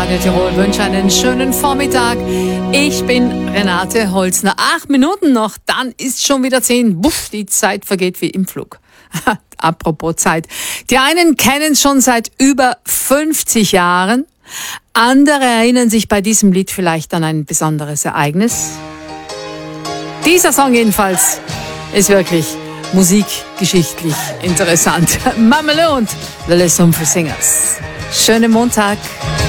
Radio Tirol wünsche einen schönen Vormittag. Ich bin Renate Holzner. 8 Minuten noch, dann ist schon wieder 10. Buff, die Zeit vergeht wie im Flug. Apropos Zeit. Die einen kennen es schon seit über 50 Jahren. Andere erinnern sich bei diesem Lied vielleicht an ein besonderes Ereignis. Dieser Song jedenfalls ist wirklich musikgeschichtlich interessant. Mamelone, The Lesson for Singers. Schönen Montag.